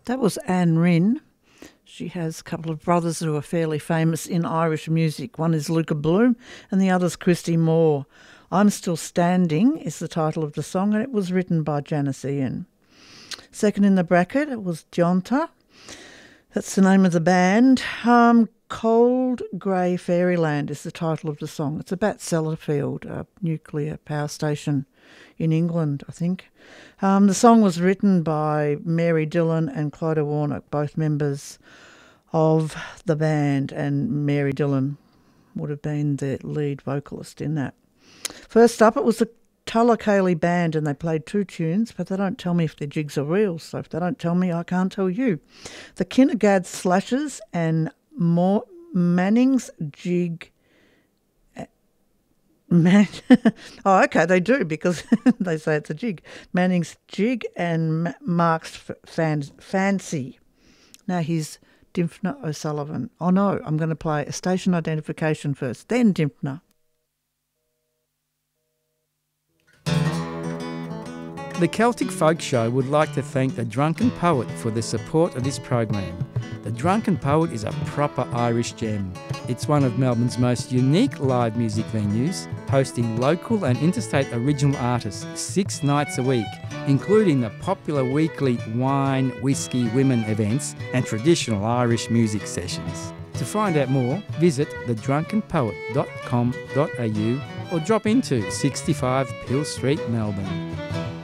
That was Anne Ryn. She has a couple of brothers who are fairly famous in Irish music. One is Luca Bloom and the other's Christy Moore. I'm Still Standing is the title of the song, and it was written by Janice Ian. Second in the bracket, it was Jonta. That's the name of the band. Cold Grey Fairyland is the title of the song. It's about Sellafield, a nuclear power station in England, I think. The song was written by Mary Dillon and Clyda Warnock, both members of the band, and Mary Dillon would have been the lead vocalist in that. First up, it was the Tulla Band, and they played two tunes, but they don't tell me if their jigs are real, so if they don't tell me, I can't tell you. The Kindergad Slashers and Manning's Jig... oh, okay, they do, because they say it's a jig. Manning's Jig and Mark's Fancy. Now here's Dimphna O'Sullivan. Oh no, I'm going to play a station identification first, then Dimphna. The Celtic Folk Show would like to thank The Drunken Poet for the support of this program. The Drunken Poet is a proper Irish gem. It's one of Melbourne's most unique live music venues, hosting local and interstate original artists 6 nights a week, including the popular weekly wine, whiskey, women events and traditional Irish music sessions. To find out more, visit thedrunkenpoet.com.au or drop into 65 Peel Street, Melbourne.